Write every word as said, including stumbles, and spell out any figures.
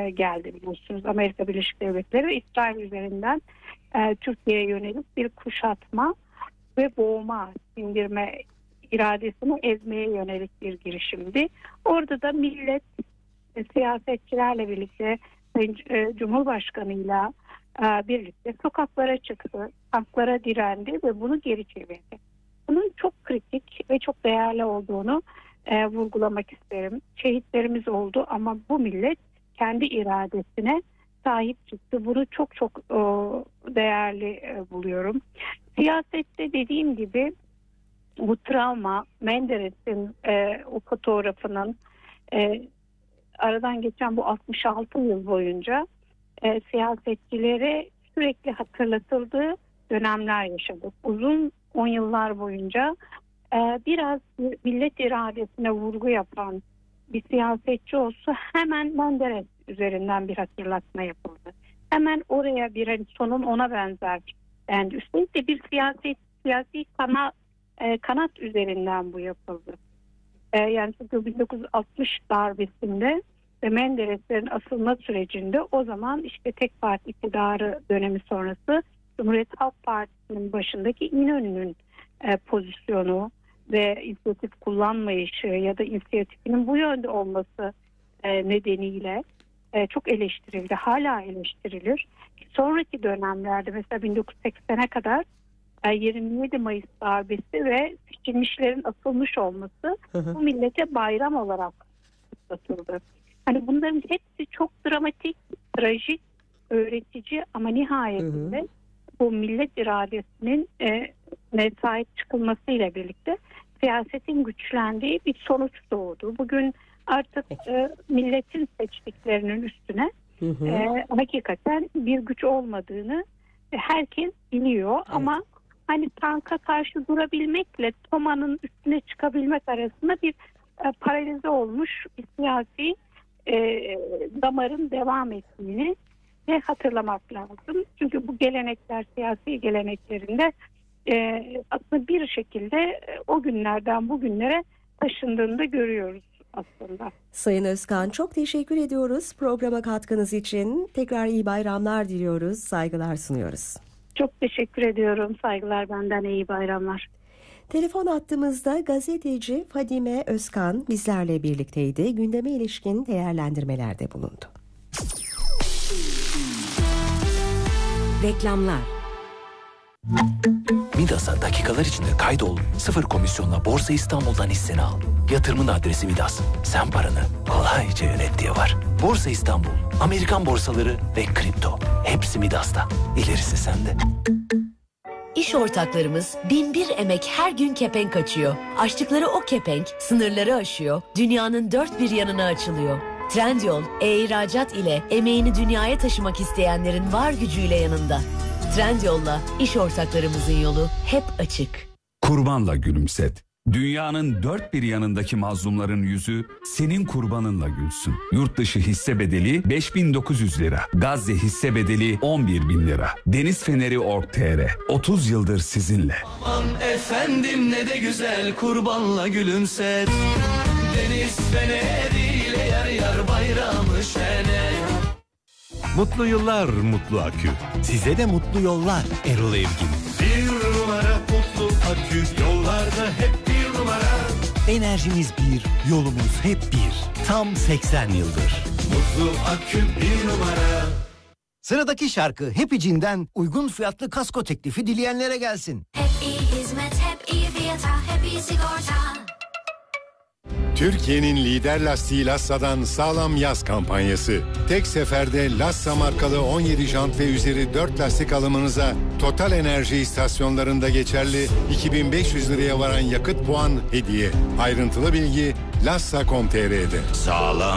e, geldi biliyorsunuz. Amerika Birleşik Devletleri ve İsrail üzerinden e, Türkiye'ye yönelik bir kuşatma ve boğma, sindirme iradesini ezmeye yönelik bir girişimdi. Orada da millet e, siyasetçilerle birlikte e, Cumhurbaşkanı'yla e, birlikte sokaklara çıktı, tanklara direndi ve bunu geri çevirdi. Bunun çok kritik ve çok değerli olduğunu e, vurgulamak isterim. Şehitlerimiz oldu ama bu millet kendi iradesine sahip çıktı. Bunu çok çok e, değerli e, buluyorum. Siyasette dediğim gibi bu travma, Menderes'in e, o fotoğrafının e, aradan geçen bu altmış altı yıl boyunca e, siyasetçilere sürekli hatırlatıldığı dönemler yaşadık. Uzun on yıllar boyunca e, biraz millet iradesine vurgu yapan bir siyasetçi olsa hemen Menderes üzerinden bir hatırlatma yapıldı. Hemen oraya bir hani sonun ona benzer dendi. Üstelik de bir siyasi siyasi kanat, e, kanat üzerinden bu yapıldı. E, yani çünkü bin dokuz yüz altmış darbesinde ve Menderes'lerin asılma sürecinde o zaman işte tek parti iktidarı dönemi sonrası Cumhuriyet Halk Partisi'nin başındaki İnönü'nün e, pozisyonu ve inisiyatif kullanmayışı ya da inisiyatifinin bu yönde olması e, nedeniyle e, çok eleştirildi. Hala eleştirilir. Sonraki dönemlerde mesela bin dokuz yüz seksene kadar e, yirmi yedi Mayıs darbesi ve seçilmişlerin asılmış olması hı hı. bu millete bayram olarak kutlatıldı. Hani bunların hepsi çok dramatik, trajik, öğretici ama nihayetinde hı hı. bu millet iradesinin e, ne sahip çıkılmasıyla birlikte siyasetin güçlendiği bir sonuç doğdu. Bugün artık e, milletin seçtiklerinin üstüne hı hı. E, hakikaten bir güç olmadığını e, herkes biliyor. Evet. Ama hani tanka karşı durabilmekle Toma'nın üstüne çıkabilmek arasında bir e, paralize olmuş bir siyasi e, damarın devam ettiğini ve hatırlamak lazım. Çünkü bu gelenekler, siyasi geleneklerinde e, aslında bir şekilde e, o günlerden bugünlere taşındığını da görüyoruz aslında. Sayın Özkan, çok teşekkür ediyoruz programa katkınız için. Tekrar iyi bayramlar diliyoruz, saygılar sunuyoruz. Çok teşekkür ediyorum. Saygılar benden, iyi bayramlar. Telefon attığımızda gazeteci Fadime Özkan bizlerle birlikteydi. Gündeme ilişkin değerlendirmelerde bulundu. Reklamlar. Midas'a dakikalar içinde kaydol, sıfır komisyonla Borsa İstanbul'dan hisseni al. Yatırımın adresi Midas. Sen paranı kolayca yönet diye var. Borsa İstanbul, Amerikan borsaları ve kripto. Hepsi Midas'ta. İlerisi sende. İş ortaklarımız bin bir emek her gün kepenk açıyor. Açtıkları o kepenk sınırları aşıyor, dünyanın dört bir yanına açılıyor. Trendyol, e-ihracat ile emeğini dünyaya taşımak isteyenlerin var gücüyle yanında. Trendyol'la iş ortaklarımızın yolu hep açık. Kurbanla gülümset. Dünyanın dört bir yanındaki mazlumların yüzü senin kurbanınla gülsün. Yurt dışı hisse bedeli beş bin dokuz yüz lira. Gazze hisse bedeli on bir bin lira. Deniz Feneri Org nokta tr otuz yıldır sizinle. Aman efendim ne de güzel kurbanla gülümset. Deniz feneriyle yar yar bayramı şene. Mutlu yıllar Mutlu Akü. Size de mutlu yollar Erol Evgin. Bir numara Mutlu Akü, yollarda hep bir numara. Enerjimiz bir, yolumuz hep bir. Tam seksen yıldır. Mutlu Akü bir numara. Sıradaki şarkı Happy'cinden uygun fiyatlı kasko teklifi dileyenlere gelsin. Hep iyi hizmet, hep iyi fiyata, hep iyi sigorta. Türkiye'nin lider lastiği Lassa'dan sağlam yaz kampanyası. Tek seferde Lassa markalı on yedi jant ve üzeri dört lastik alımınıza Total Enerji istasyonlarında geçerli iki bin beş yüz liraya varan yakıt puan hediye. Ayrıntılı bilgi lassa nokta com nokta tr'de. Sağlam